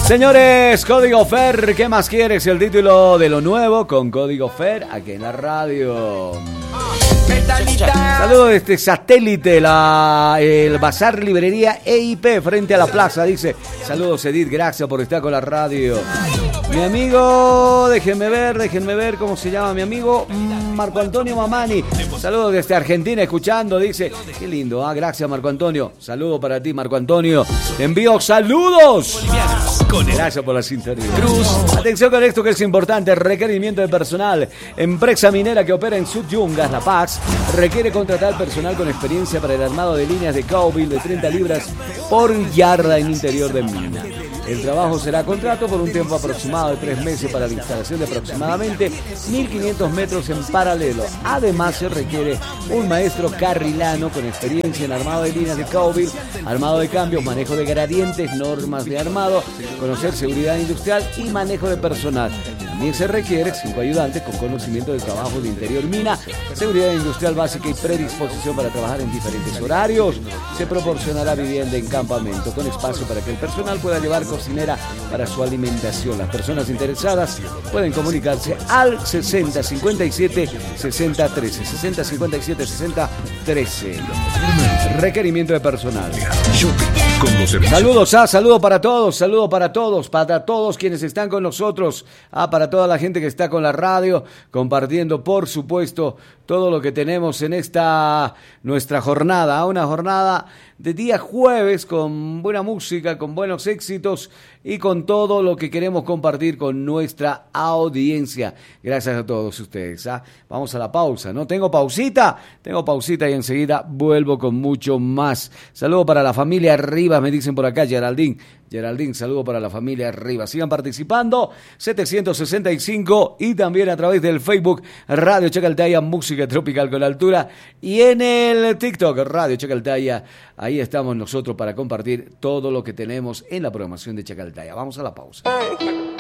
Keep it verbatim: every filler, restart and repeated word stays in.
Señores, Código Fer, ¿qué más quieres? El título de lo nuevo con Código Fer aquí en la radio. Saludos desde satélite, la, el Bazar Librería E I P frente a la plaza, dice. Saludos Edith, gracias por estar con la radio. Mi amigo, déjenme ver, déjenme ver cómo se llama mi amigo, Marco Antonio Mamani. Saludos desde Argentina, escuchando, dice. Qué lindo, ah, gracias Marco Antonio. Saludos para ti, Marco Antonio. Te envío saludos. Gracias por la sintonía. Cruz. Atención con esto que es importante. Requerimiento de personal. Empresa minera que opera en Subyungas, La Paz, requiere contratar personal con experiencia para el armado de líneas de cowbill de treinta libras por yarda en interior de mina. El trabajo será a contrato por un tiempo aproximado de tres meses para la instalación de aproximadamente mil quinientos metros en paralelo. Además, se requiere un maestro carrilano con experiencia en armado de líneas de cowbill, armado de cambios, manejo de gradientes, normas de armado, conocer seguridad industrial y manejo de personal. También se requiere cinco ayudantes con conocimiento de trabajo de interior mina, seguridad industrial básica y predisposición para trabajar en diferentes horarios. Se proporcionará vivienda en campamento con espacio para que el personal pueda llevar cocinera para su alimentación. Las personas interesadas pueden comunicarse al sesenta cincuenta y siete sesenta trece. sesenta cincuenta y siete sesenta trece. Requerimiento de personal. Saludos, ah, saludo para todos, saludo para todos, para todos quienes están con nosotros, ah, para toda la gente que está con la radio, compartiendo, por supuesto, todo lo que tenemos en esta nuestra jornada, una jornada de día jueves con buena música, con buenos éxitos y con todo lo que queremos compartir con nuestra audiencia. Gracias a todos ustedes. ¿ah? Vamos a la pausa, ¿no? Tengo pausita, tengo pausita y enseguida vuelvo con mucho más. Saludo para la familia Rivas, me dicen por acá, Geraldine. Geraldine, saludo para la familia Rivas. Sigan participando, setecientos sesenta y cinco y también a través del Facebook Radio Chacaltaya, Música Tropical con Altura y en el TikTok Radio Chacaltaya. Ahí estamos nosotros para compartir todo lo que tenemos en la programación de Chacaltaya. Vamos a la pausa.